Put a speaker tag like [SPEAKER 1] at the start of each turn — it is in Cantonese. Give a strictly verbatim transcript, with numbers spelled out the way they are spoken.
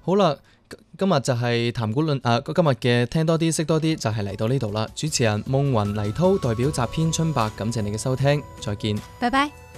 [SPEAKER 1] 好啦，今日就係談古論啊，今日嘅聽多啲識多啲就係嚟到呢度啦。主持人夢雲黎濤代表集篇春白，感謝你嘅收聽，再見，
[SPEAKER 2] 拜拜。